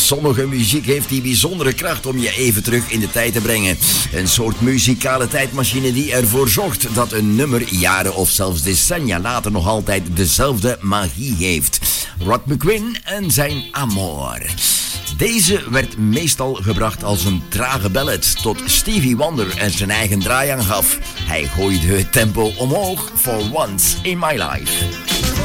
sommige muziek heeft die bijzondere kracht om je even terug in de tijd te brengen. Een soort muzikale tijdmachine die ervoor zorgt dat een nummer jaren of zelfs decennia later nog altijd dezelfde magie heeft. Rod McQueen en zijn Amor. Deze werd meestal gebracht als een trage ballad, tot Stevie Wonder er zijn eigen draai aan gaf. Hij gooide het tempo omhoog for once in my life.